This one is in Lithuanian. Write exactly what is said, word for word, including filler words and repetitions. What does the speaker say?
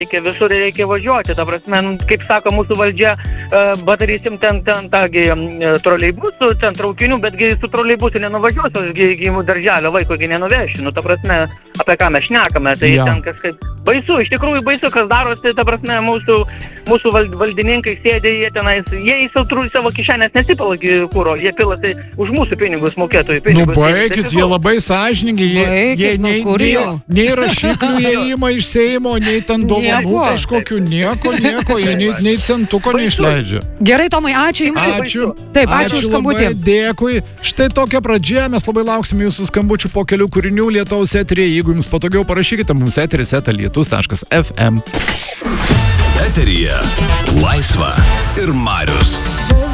reikia visur reikia važiuoti, ta prasme, kaip sako mūsų valdžia, padarysim ten, ten tągi troleibusų, ten traukinių, betgi su troleibusu nenuvažiuosiu, aš gi darželio vaiko gi nenuvešiu, nu ta prasme, apie ką mes šnekame, tai ja. Ten kažkaip baisu, iš tikrųjų baisu, kas darosi, ta prasme, mūsų, mūsų valdininkai sėdė, jie tenais, jie į savo kišenės nesipila kūro, jie pilasi už mūsų pinigus, mokėtojų pinigus. Nu baikit, jie labai sąžiningi, jie, baikit, jie nei, nu, nei, nei rašiklių jie ima iš Seimo, nei ten dovanų kažkokių, nieko, nieko, jie nei, nei centuko neišleidžia. Gerai, Tomai, ačiū Jums. Ačiū. Taip, ačiū, ačiū už skambutį. Labai, dėkui. Štai tokia pradžia, mes labai lauksime jūsų skambučių po kelių kūrinių Lietaus eteryje. Jeigu jums patogiau, parašykite mums eteris eta lietus taškas ef em. Eteryje Laisva ir Marius.